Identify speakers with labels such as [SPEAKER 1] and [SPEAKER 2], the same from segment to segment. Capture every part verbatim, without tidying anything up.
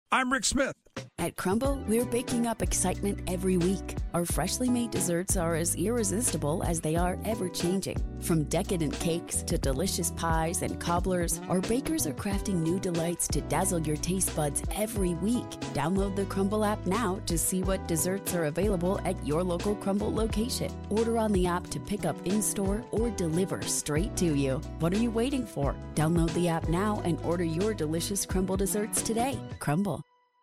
[SPEAKER 1] I'm Rick Smith.
[SPEAKER 2] At Crumble, we're baking up excitement every week. Our freshly made desserts are as irresistible as they are ever-changing. From decadent cakes to delicious pies and cobblers, our bakers are crafting new delights to dazzle your taste buds every week. Download the Crumble app now to see what desserts are available at your local Crumble location. Order on the app to pick up in-store or deliver straight to you. What are you waiting for? Download the app now and order your delicious Crumble desserts today. Crumble.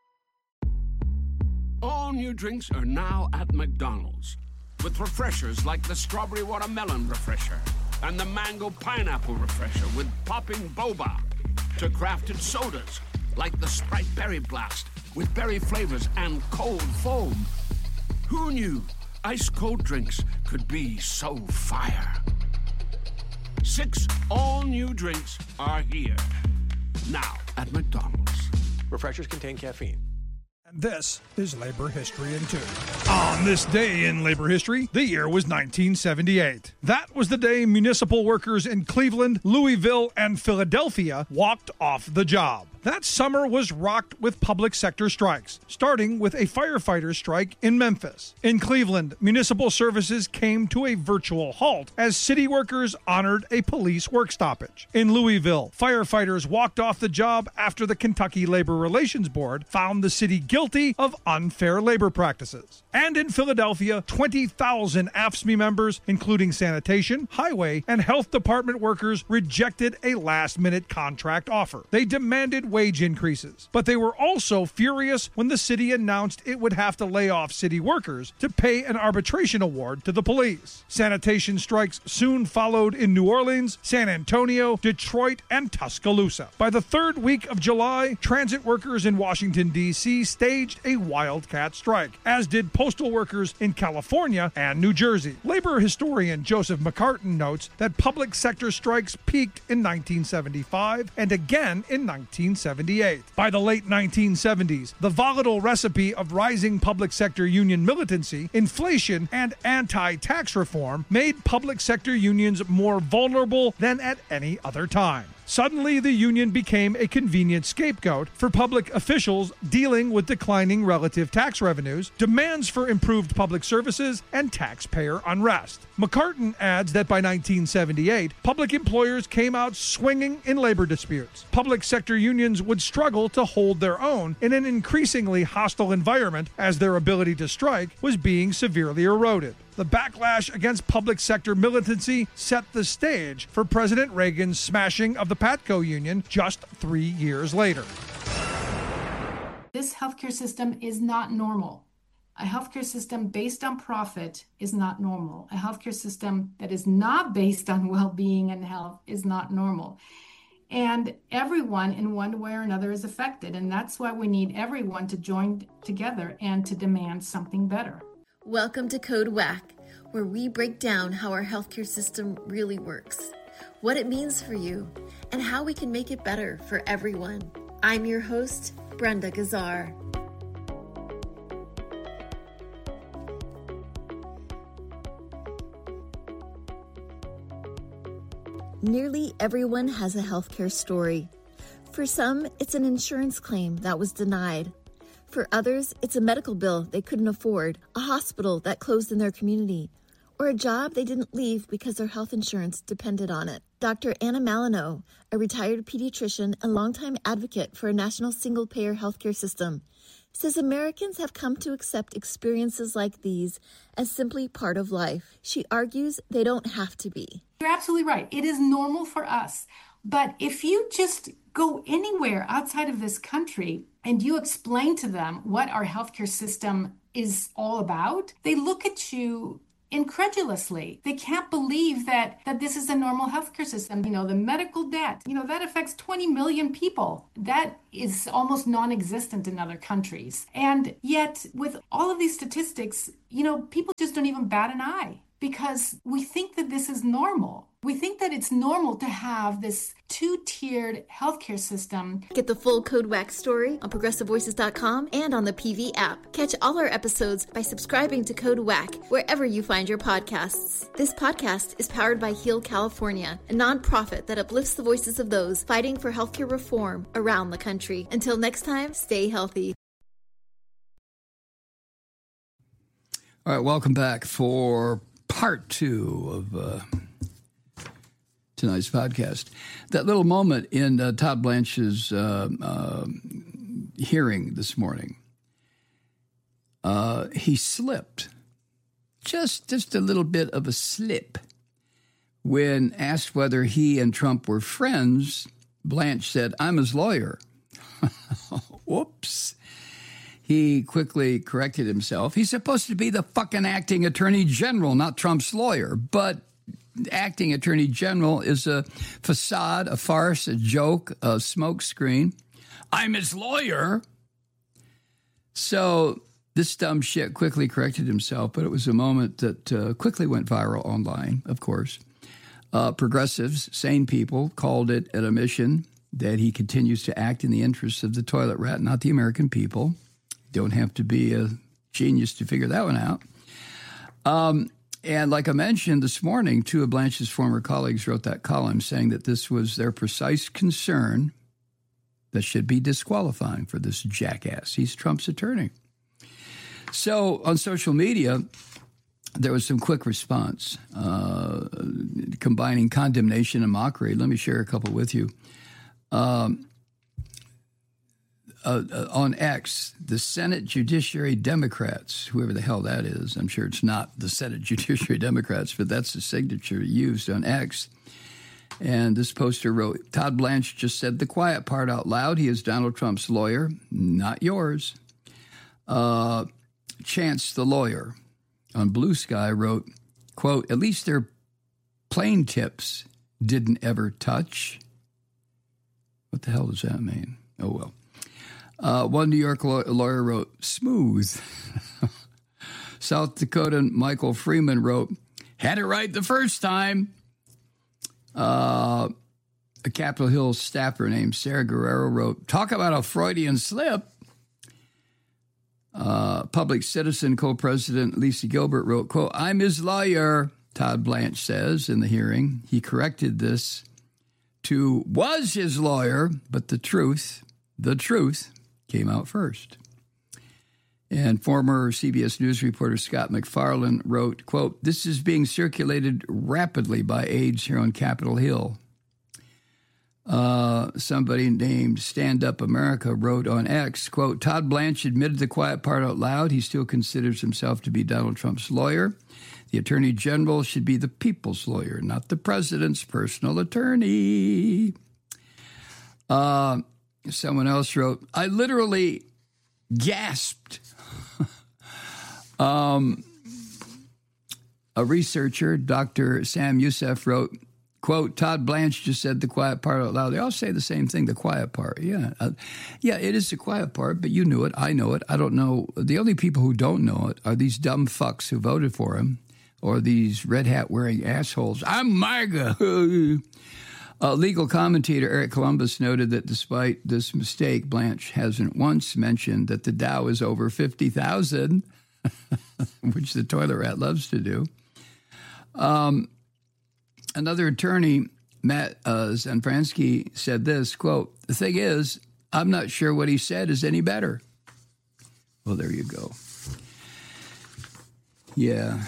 [SPEAKER 3] All new drinks are now at McDonald's, with refreshers like the Strawberry Watermelon Refresher and the Mango Pineapple Refresher with popping boba, to crafted sodas like the Sprite Berry Blast with berry flavors and cold foam. Who knew ice-cold drinks could be so fire? Six all-new drinks are here, now at McDonald's.
[SPEAKER 4] Refreshers contain caffeine.
[SPEAKER 1] This is Labor History in Two. On this day in labor history, the year was nineteen seventy-eight. That was the day municipal workers in Cleveland, Louisville, and Philadelphia walked off the job. That summer was rocked with public sector strikes, starting with a firefighter strike in Memphis. In Cleveland, municipal services came to a virtual halt as city workers honored a police work stoppage. In Louisville, firefighters walked off the job after the Kentucky Labor Relations Board found the city guilty of unfair labor practices. And in Philadelphia, twenty thousand A F S C M E members, including sanitation, highway, and health department workers, rejected a last-minute contract offer. They demanded wage increases, but they were also furious when the city announced it would have to lay off city workers to pay an arbitration award to the police. Sanitation strikes soon followed in New Orleans, San Antonio, Detroit, and Tuscaloosa. By the third week of July, transit workers in Washington, D C staged a wildcat strike, as did postal workers in California and New Jersey. Labor historian Joseph McCartin notes that public sector strikes peaked in nineteen seventy-five and again in nineteen seventy-eight. By the late nineteen seventies, the volatile recipe of rising public sector union militancy, inflation, and anti-tax reform made public sector unions more vulnerable than at any other time. Suddenly, the union became a convenient scapegoat for public officials dealing with declining relative tax revenues, demands for improved public services, and taxpayer unrest. McCartin adds that by nineteen seventy-eight, public employers came out swinging in labor disputes. Public sector unions would struggle to hold their own in an increasingly hostile environment as their ability to strike was being severely eroded. The backlash against public sector militancy set the stage for President Reagan's smashing of the PATCO union just three years later.
[SPEAKER 5] This healthcare system is not normal. A healthcare system based on profit is not normal. A healthcare system that is not based on well-being and health is not normal. And everyone in one way or another is affected. And that's why we need everyone to join together and to demand something better.
[SPEAKER 6] Welcome to Code Whack, where we break down how our healthcare system really works, what it means for you, and how we can make it better for everyone. I'm your host, Brenda Gazzar. Nearly everyone has a healthcare story. For some, it's an insurance claim that was denied. For others, it's a medical bill they couldn't afford, a hospital that closed in their community, or a job they didn't leave because their health insurance depended on it. Doctor Anna Malinow, a retired pediatrician and longtime advocate for a national single-payer healthcare system, says Americans have come to accept experiences like these as simply part of life. She argues they don't have to be.
[SPEAKER 5] You're absolutely right. It is normal for us. But if you just go anywhere outside of this country and you explain to them what our healthcare system is all about, they look at you incredulously. They can't believe that that this is a normal healthcare system. You know, the medical debt, you know, that affects twenty million people. That is almost non-existent in other countries. And yet, with all of these statistics, you know, people just don't even bat an eye. because we think that this is normal. We think that it's normal to have this two-tiered healthcare system.
[SPEAKER 6] Get the full Code W A C story on progressive voices dot com and on the P V app. Catch all our episodes by subscribing to Code W A C wherever you find your podcasts. This podcast is powered by Heal California, a nonprofit that uplifts the voices of those fighting for healthcare reform around the country. Until next time, stay healthy.
[SPEAKER 7] All right, welcome back for part two of uh, tonight's podcast. That little moment in uh, Todd Blanche's uh, uh, hearing this morning, uh, he slipped, just, just a little bit of a slip. When asked whether he and Trump were friends, Blanche said, "I'm his lawyer." Whoops. He quickly corrected himself. He's supposed to be the fucking acting attorney general, not Trump's lawyer. But acting attorney general is a facade, a farce, a joke, a smokescreen. I'm his lawyer. So this dumb shit quickly corrected himself, but it was a moment that uh, quickly went viral online, of course. Uh, progressives, sane people, called it an admission that he continues to act in the interests of the toilet rat, not the American people. Don't have to be a genius to figure that one out. Um, and like I mentioned this morning, two of Blanche's former colleagues wrote that column saying that this was their precise concern that should be disqualifying for this jackass. He's Trump's attorney. So on social media, there was some quick response, uh, combining condemnation and mockery. Let me share a couple with you. Um, Uh, uh, on X, the Senate Judiciary Democrats, whoever the hell that is, I'm sure it's not the Senate Judiciary Democrats, but that's the signature used on X. And this poster wrote, "Todd Blanche just said the quiet part out loud. He is Donald Trump's lawyer, not yours." Uh, Chance the lawyer on Blue Sky wrote, quote, "At least their plane tips didn't ever touch." What the hell does that mean? Oh, well. Uh, one New York law- lawyer wrote, "Smooth." South Dakotan Michael Freeman wrote, "Had it right the first time." Uh, a Capitol Hill staffer named Sarah Guerrero wrote, "Talk about a Freudian slip." Uh, Public Citizen co-president Lisa Gilbert wrote, quote, "I'm his lawyer," Todd Blanche says in the hearing. He corrected this to "was his lawyer," but the truth, the truth, came out first. And former C B S News reporter Scott McFarlane wrote, quote, "This is being circulated rapidly by aides here on Capitol Hill." Uh, somebody named Stand Up America wrote on X, quote, "Todd Blanche admitted the quiet part out loud. He still considers himself to be Donald Trump's lawyer. The attorney general should be the people's lawyer, not the president's personal attorney." Uh, Someone else wrote, "I literally gasped." um, a researcher, Doctor Sam Youssef, wrote, quote, "Todd Blanche just said the quiet part out loud." They all say the same thing, the quiet part. Yeah, uh, yeah, it is the quiet part, but you knew it. I know it. I don't know. The only people who don't know it are these dumb fucks who voted for him or these red hat wearing assholes. I'm MAGA. Uh, legal commentator Eric Columbus noted that despite this mistake, Blanche hasn't once mentioned that the Dow is over fifty thousand, which the toilet rat loves to do. Um, another attorney, Matt uh, Zanfransky, said this, quote, "The thing is, I'm not sure what he said is any better." Well, there you go. Yeah.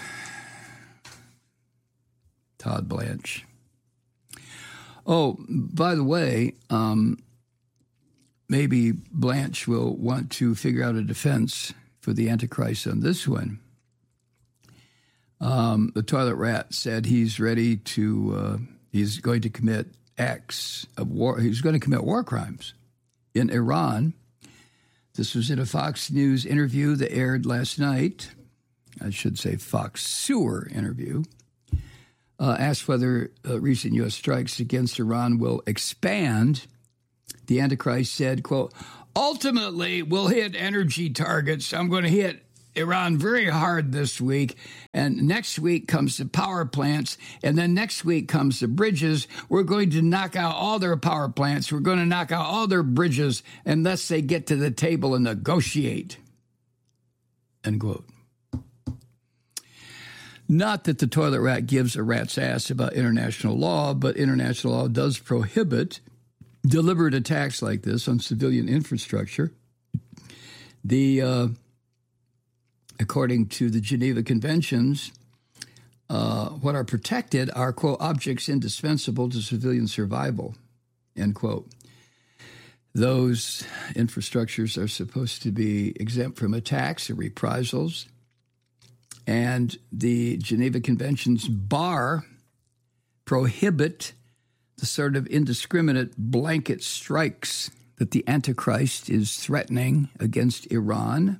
[SPEAKER 7] Todd Blanche. Oh, by the way, um, maybe Blanche will want to figure out a defense for the Antichrist on this one. Um, the toilet rat said he's ready to, uh, he's going to commit acts of war. He's going to commit war crimes in Iran. This was in a Fox News interview that aired last night. I should say Fox Sewer interview. Uh, asked whether uh, recent U S strikes against Iran will expand. The Antichrist said, quote, "Ultimately, we'll hit energy targets. I'm going to hit Iran very hard this week, and next week comes the power plants, and then next week comes the bridges. We're going to knock out all their power plants. We're going to knock out all their bridges unless they get to the table and negotiate. End quote. Not that the toilet rat gives a rat's ass about international law, but international law does prohibit deliberate attacks like this on civilian infrastructure. The uh, according to the Geneva Conventions, uh, what are protected are, quote, objects indispensable to civilian survival, end quote. Those infrastructures are supposed to be exempt from attacks or reprisals. And the Geneva Conventions bar, prohibit the sort of indiscriminate blanket strikes that the Antichrist is threatening against Iran.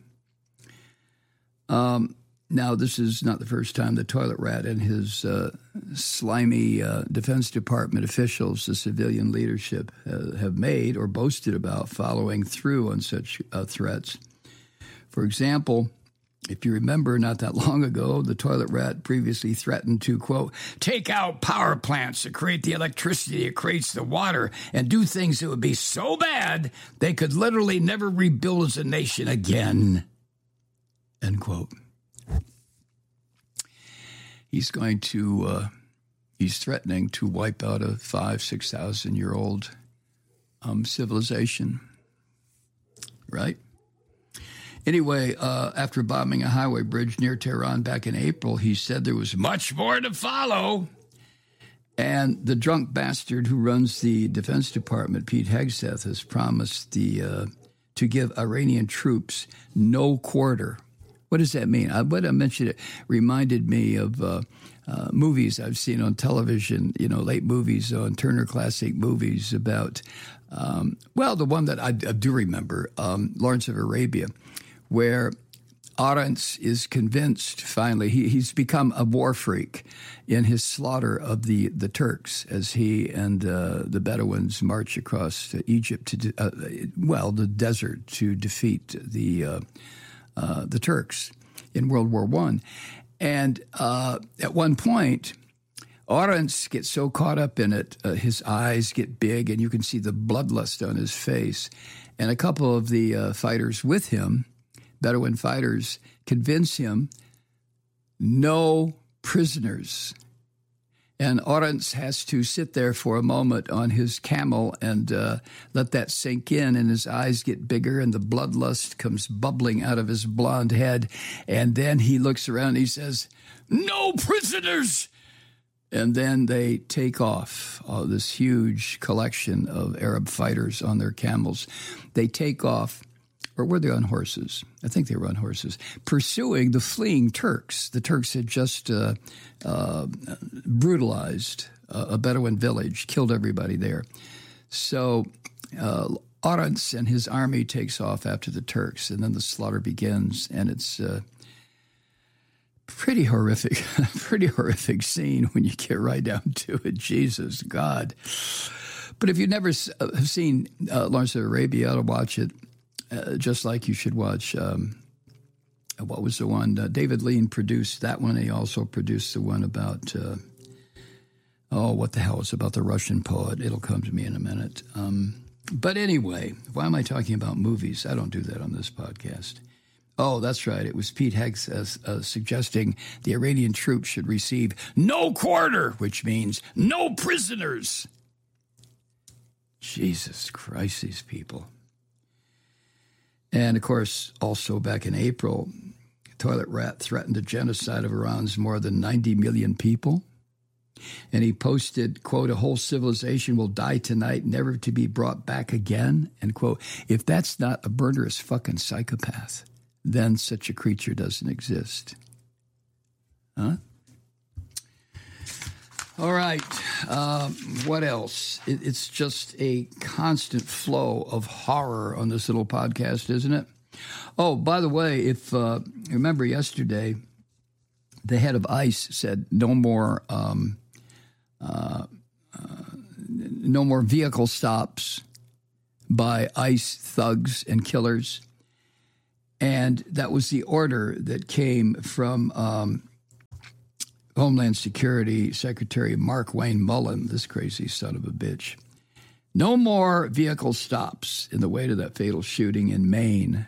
[SPEAKER 7] Um, now, this is not the first time the toilet rat and his uh, slimy uh, Defense Department officials, the civilian leadership, uh, have made or boasted about following through on such uh, threats. For example, if you remember, not that long ago, the toilet rat previously threatened to, quote, take out power plants to create the electricity that creates the water and do things that would be so bad they could literally never rebuild as a nation again, end quote. He's going to, uh, he's threatening to wipe out a five, six thousand year old um, civilization, right? Anyway, uh, after bombing a highway bridge near Tehran back in April, he said there was much more to follow. And the drunk bastard who runs the Defense Department, Pete Hegseth, has promised the uh, to give Iranian troops no quarter. What does that mean? I, what I mentioned it reminded me of uh, uh, movies I've seen on television, you know, late movies on Turner Classic Movies about, um, well, the one that I, I do remember, um, Lawrence of Arabia, where Arentz is convinced, finally, he, he's become a war freak in his slaughter of the, the Turks as he and uh, the Bedouins march across to Egypt, to uh, well, the desert, to defeat the uh, uh, the Turks in World War One. And uh, at one point, Arentz gets so caught up in it, uh, his eyes get big, and you can see the bloodlust on his face. And a couple of the uh, fighters with him, Bedouin fighters, convince him, no prisoners. And Arentz has to sit there for a moment on his camel and uh, let that sink in, and his eyes get bigger and the bloodlust comes bubbling out of his blonde head. And then he looks around and he says, no prisoners! And then they take off, uh, this huge collection of Arab fighters on their camels. They take off. Or were they on horses? I think they were on horses, pursuing the fleeing Turks. The Turks had just uh, uh, brutalized uh, a Bedouin village, killed everybody there. So uh, Arentz and his army takes off after the Turks, and then the slaughter begins, and it's a pretty horrific, pretty horrific scene when you get right down to it. Jesus, God. But if you've never have seen uh, Lawrence of Arabia, you ought to watch it. Uh, just like you should watch, um, what was the one? Uh, David Lean produced that one. He also produced the one about, uh, oh, what the hell? It's about the Russian poet. It'll come to me in a minute. Um, but anyway, why am I talking about movies? I don't do that on this podcast. Oh, that's right. It was Pete Heggs uh, uh, suggesting the Iranian troops should receive no quarter, which means no prisoners. Jesus Christ, these people. And, of course, also back in April, Toilet Rat threatened a genocide of Iran's more than ninety million people. And he posted, quote, a whole civilization will die tonight, never to be brought back again, end quote. If that's not a murderous fucking psychopath, then such a creature doesn't exist. Huh? All right. Uh, what else? It, it's just a constant flow of horror on this little podcast, isn't it? Oh, by the way, if uh, remember yesterday, the head of ICE said no more, um, uh, uh, no more vehicle stops by ICE thugs and killers. And that was the order that came from um, Homeland Security Secretary Mark Wayne Mullen, this crazy son of a bitch. No more vehicle stops in the wake of that fatal shooting in Maine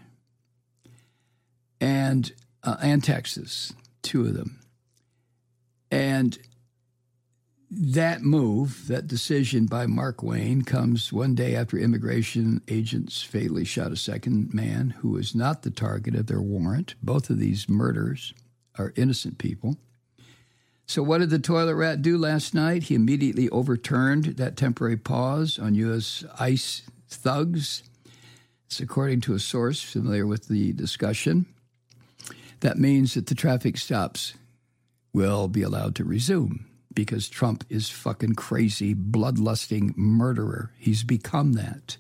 [SPEAKER 7] and uh, and Texas, two of them. And that move, that decision by Mark Wayne, comes one day after immigration agents fatally shot a second man who was not the target of their warrant. Both of these murders are innocent people. So what did the toilet rat do last night? He immediately overturned that temporary pause on U S ICE thugs. It's according to a source familiar with the discussion. That means that the traffic stops will be allowed to resume because Trump is fucking crazy, bloodlusting murderer. He's become that.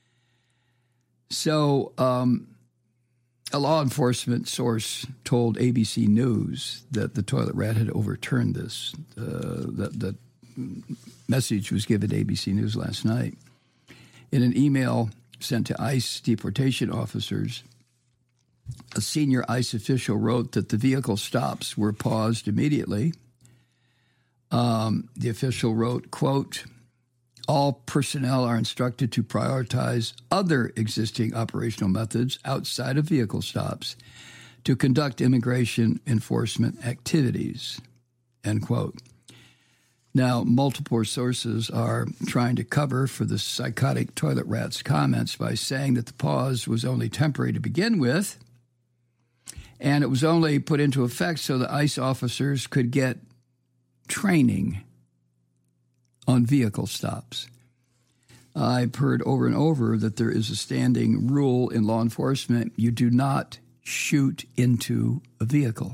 [SPEAKER 7] So um, a law enforcement source told A B C News that the toilet rat had overturned this. Uh, that, that message was given to A B C News last night. In an email sent to ICE deportation officers, a senior ICE official wrote that the vehicle stops were paused immediately. Um, the official wrote, quote, all personnel are instructed to prioritize other existing operational methods outside of vehicle stops to conduct immigration enforcement activities, end quote. Now, multiple sources are trying to cover for the psychotic toilet rat's comments by saying that the pause was only temporary to begin with, and it was only put into effect so the ICE officers could get training on vehicle stops. I've heard over and over that there is a standing rule in law enforcement: you do not shoot into a vehicle.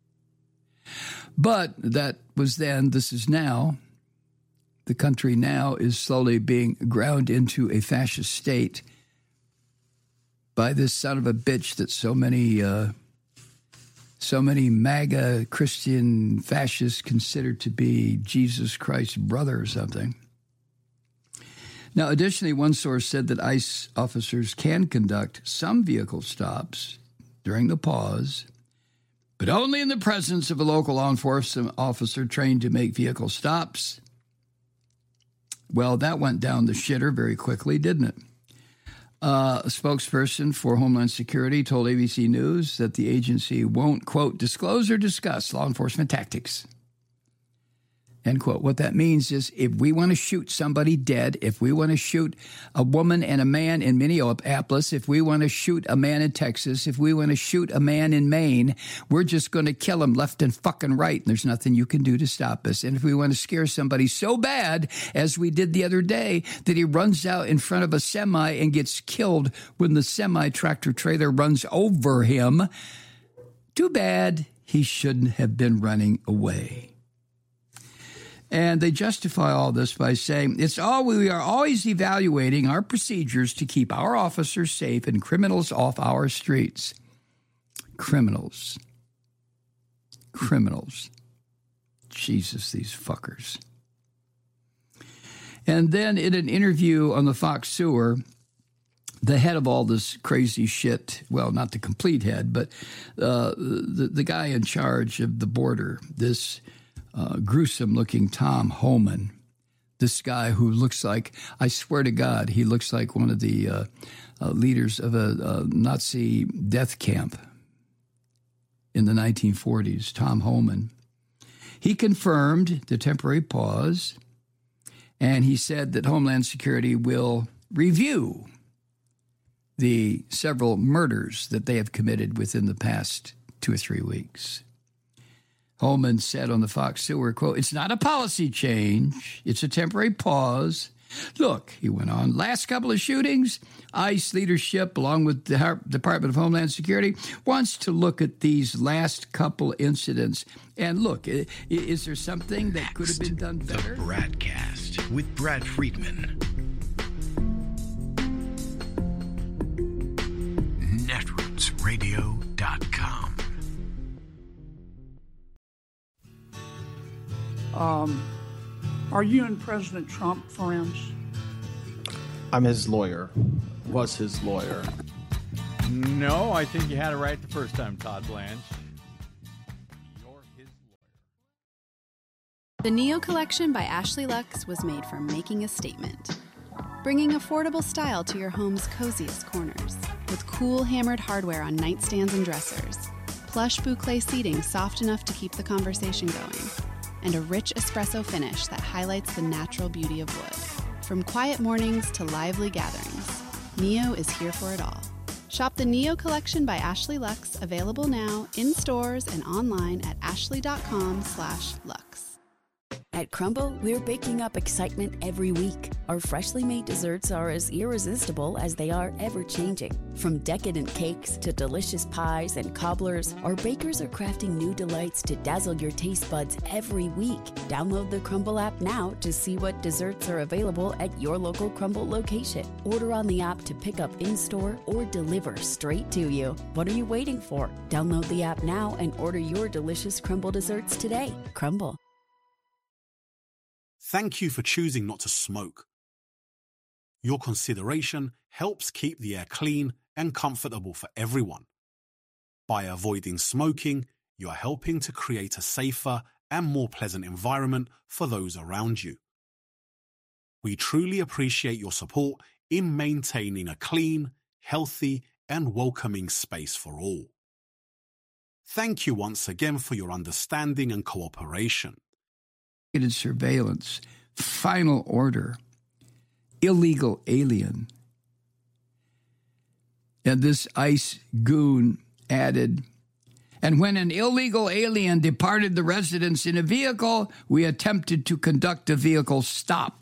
[SPEAKER 7] But that was then, this is now. The country now is slowly being ground into a fascist state by this son of a bitch that so many uh, so many MAGA Christian fascists consider to be Jesus Christ's brother or something. Now, additionally, one source said that ICE officers can conduct some vehicle stops during the pause, but only in the presence of a local law enforcement officer trained to make vehicle stops. Well, that went down the shitter very quickly, didn't it? Uh, a spokesperson for Homeland Security told A B C News that the agency won't, quote, disclose or discuss law enforcement tactics, end quote. What that means is if we want to shoot somebody dead, if we want to shoot a woman and a man in Minneapolis, if we want to shoot a man in Texas, if we want to shoot a man in Maine, we're just going to kill him left and fucking right, and there's nothing you can do to stop us. And if we want to scare somebody so bad, as we did the other day, that he runs out in front of a semi and gets killed when the semi-tractor trailer runs over him, too bad he shouldn't have been running away. And they justify all this by saying, it's all we are always evaluating our procedures to keep our officers safe and criminals off our streets. Criminals. Criminals. Jesus, these fuckers. And then in an interview on the Fox Sewer, the head of all this crazy shit, well, not the complete head, but uh, the, the guy in charge of the border, this Uh, gruesome-looking Tom Homan, this guy who looks like, I swear to God, he looks like one of the uh, uh, leaders of a, a Nazi death camp in the nineteen forties, Tom Homan. He confirmed the temporary pause, and he said that Homeland Security will review the several murders that they have committed within the past two or three weeks. Holman said on the Fox Sewer, quote, it's not a policy change. It's a temporary pause. Look, he went on, last couple of shootings, ICE leadership, along with the Department of Homeland Security, wants to look at these last couple incidents. And look, is there something that could have been done better?
[SPEAKER 8] The Bradcast with Brad Friedman. netroots radio dot com.
[SPEAKER 9] Um, are you and President Trump friends?
[SPEAKER 4] I'm his lawyer. Was his lawyer.
[SPEAKER 10] No, I think you had it right the first time, Todd Blanche. You're his lawyer.
[SPEAKER 11] The Neo Collection by Ashley Lux was made for making a statement. Bringing affordable style to your home's coziest corners. With cool hammered hardware on nightstands and dressers. Plush boucle seating soft enough to keep the conversation going. And a rich espresso finish that highlights the natural beauty of wood. From quiet mornings to lively gatherings, Neo is here for it all. Shop the Neo Collection by Ashley Lux, available now in stores and online at ashley.com slash Lux.
[SPEAKER 2] At Crumble, we're baking up excitement every week. Our freshly made desserts are as irresistible as they are ever-changing. From decadent cakes to delicious pies and cobblers, our bakers are crafting new delights to dazzle your taste buds every week. Download the Crumble app now to see what desserts are available at your local Crumble location. Order on the app to pick up in-store or deliver straight to you. What are you waiting for? Download the app now and order your delicious Crumble desserts today. Crumble.
[SPEAKER 12] Thank you for choosing not to smoke. Your consideration helps keep the air clean and comfortable for everyone. By avoiding smoking, you are helping to create a safer and more pleasant environment for those around you. We truly appreciate your support in maintaining a clean, healthy, and welcoming space for all. Thank you once again for your understanding and cooperation.
[SPEAKER 7] Surveillance, final order, illegal alien. And this ICE goon added, and when an illegal alien departed the residence in a vehicle, we attempted to conduct a vehicle stop.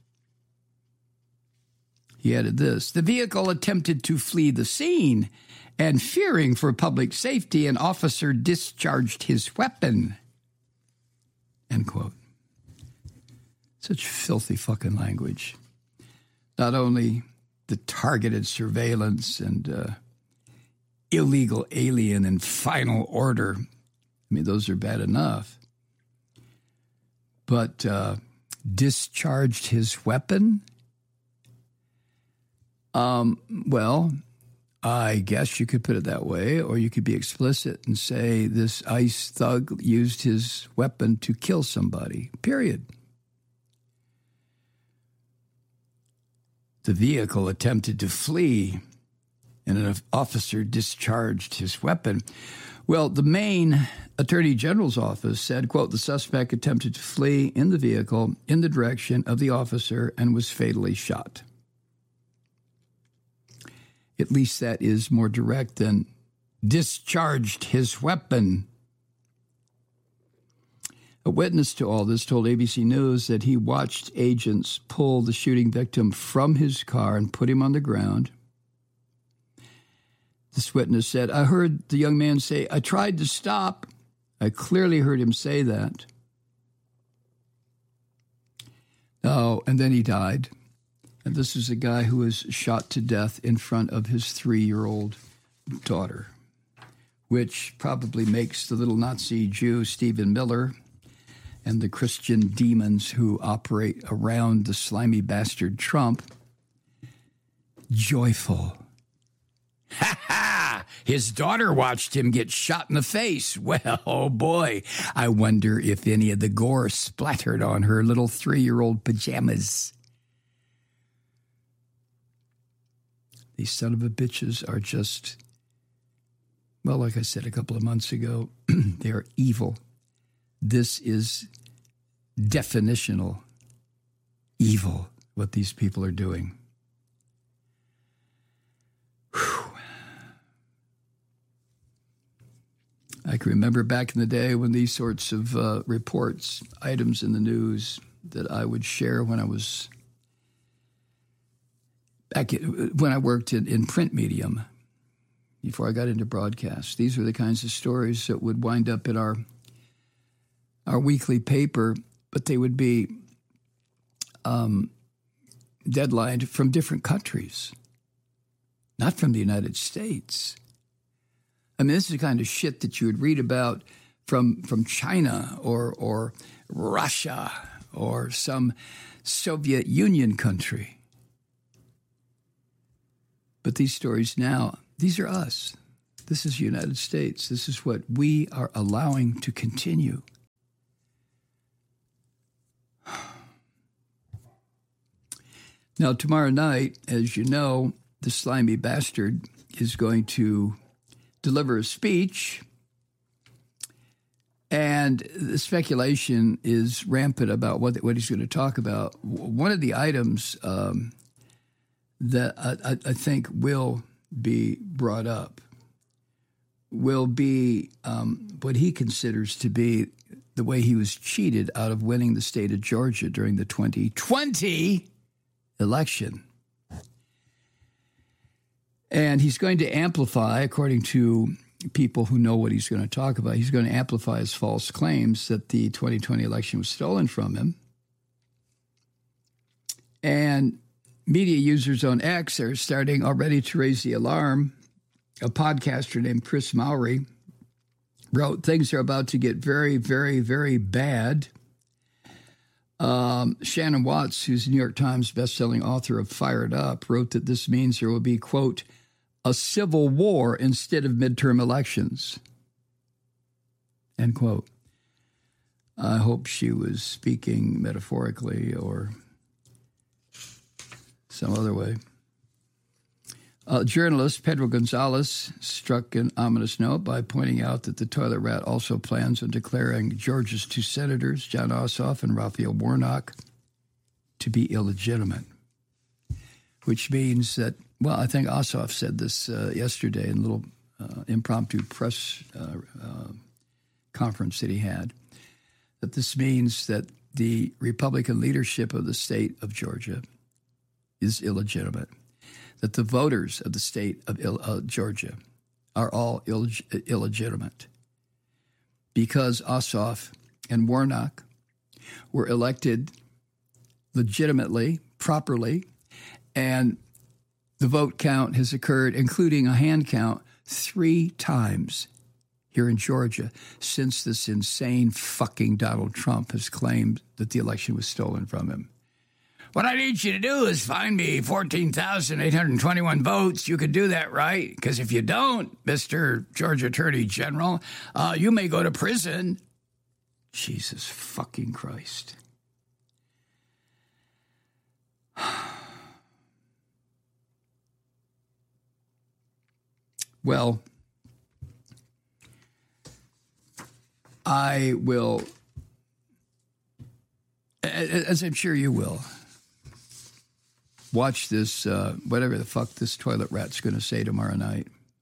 [SPEAKER 7] He added this, the vehicle attempted to flee the scene, and fearing for public safety, an officer discharged his weapon. End quote. Such filthy fucking language. Not only the targeted surveillance and uh, illegal alien and final order. I mean, those are bad enough. But uh, discharged his weapon? Um, well, I guess you could put it that way, or you could be explicit and say this ICE thug used his weapon to kill somebody, period. The vehicle attempted to flee, and an officer discharged his weapon. Well, the Maine Attorney General's office said, quote, the suspect attempted to flee in the vehicle in the direction of the officer and was fatally shot. At least that is more direct than discharged his weapon. A witness to all this told A B C News that he watched agents pull the shooting victim from his car and put him on the ground. This witness said, I heard the young man say, I tried to stop. I clearly heard him say that. Oh, and then he died. And this is a guy who was shot to death in front of his three-year-old daughter, which probably makes the little Nazi Jew, Stephen Miller, and the Christian demons who operate around the slimy bastard Trump joyful. Ha ha! His daughter watched him get shot in the face. Well, oh boy, I wonder if any of the gore splattered on her little three-year-old pajamas. These son of a bitches are just, well, like I said a couple of months ago, they are evil. This is definitional evil, what these people are doing. Whew. I can remember back in the day when these sorts of uh, reports, items in the news that I would share when I was back in, when I worked in, in print medium, before I got into broadcast. These were the kinds of stories that would wind up in our our weekly paper, but they would be um, deadlined from different countries, not from the United States. I mean, this is the kind of shit that you would read about from from China or or Russia or some Soviet Union country. But these stories now these are us. This is the United States. This is what we are allowing to continue. Now, tomorrow night, as you know, the slimy bastard is going to deliver a speech, and the speculation is rampant about what, what he's going to talk about. One of the items um, that I, I think will be brought up will be um, what he considers to be the way he was cheated out of winning the state of Georgia during the twenty twenty election. And he's going to amplify, according to people who know what he's going to talk about, he's going to amplify his false claims that the twenty twenty election was stolen from him. And media users on X are starting already to raise the alarm. A podcaster named Chris Mowry wrote, things are about to get very, very, very bad. Um, Shannon Watts, who's a New York Times bestselling author of Fired Up, wrote that this means there will be, quote, a civil war instead of midterm elections, end quote. I hope she was speaking metaphorically or some other way. Uh, journalist Pedro Gonzalez struck an ominous note by pointing out that the toilet rat also plans on declaring Georgia's two senators, Jon Ossoff and Raphael Warnock, to be illegitimate, which means that, well, I think Ossoff said this uh, yesterday in a little uh, impromptu press uh, uh, conference that he had, that this means that the Republican leadership of the state of Georgia is illegitimate, that the voters of the state of Ill- uh, Georgia are all Ill- illegitimate because Ossoff and Warnock were elected legitimately, properly, and the vote count has occurred, including a hand count, three times here in Georgia since this insane fucking Donald Trump has claimed that the election was stolen from him. What I need you to do is find me fourteen thousand eight hundred twenty-one votes. You could do that, right? Because if you don't, Mister Georgia Attorney General, uh, you may go to prison. Jesus fucking Christ. Well, I will, as I'm sure you will, watch this, uh, whatever the fuck this toilet rat's going to say tomorrow night.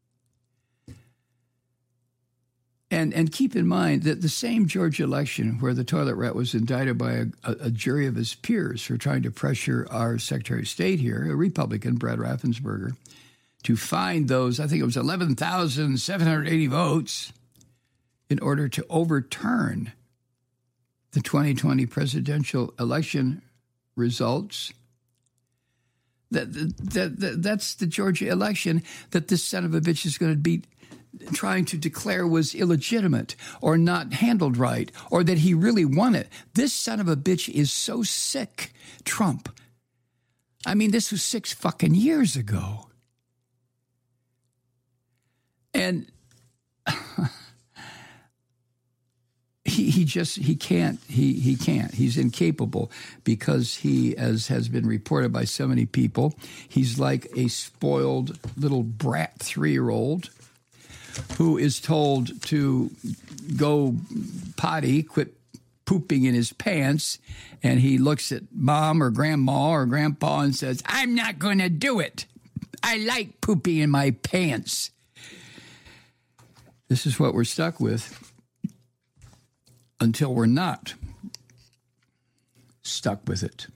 [SPEAKER 7] And and keep in mind that the same Georgia election where the toilet rat was indicted by a, a, a jury of his peers for trying to pressure our Secretary of State here, a Republican, Brad Raffensperger, to find those, I think it was eleven thousand seven hundred eighty votes in order to overturn the twenty twenty presidential election results. That, that, that that's the Georgia election that this son of a bitch is going to be trying to declare was illegitimate or not handled right or that he really won it. This son of a bitch is so sick, Trump. I mean, this was six fucking years ago. And he he just, he can't, he he can't. He's incapable because he, as has been reported by so many people, he's like a spoiled little brat three-year-old who is told to go potty, quit pooping in his pants, and he looks at mom or grandma or grandpa and says, I'm not going to do it. I like pooping in my pants. This is what we're stuck with until we're not stuck with it.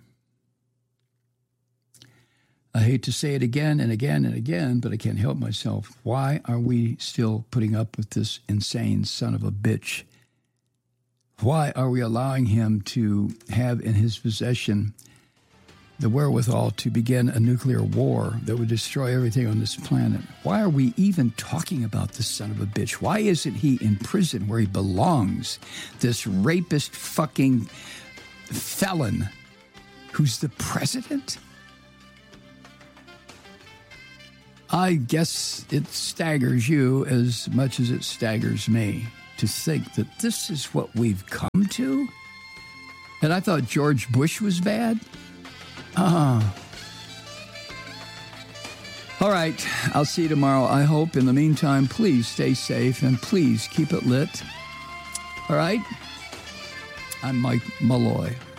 [SPEAKER 7] I hate to say it again and again and again, but I can't help myself. Why are we still putting up with this insane son of a bitch? Why are we allowing him to have in his possession the wherewithal to begin a nuclear war that would destroy everything on this planet? Why are we even talking about this son of a bitch? Why isn't he in prison where he belongs? This rapist fucking felon who's the president? I guess it staggers you as much as it staggers me to think that this is what we've come to. And I thought George Bush was bad. Ah. All right. I'll see you tomorrow, I hope. In the meantime, please stay safe and please keep it lit. All right? I'm Mike Malloy.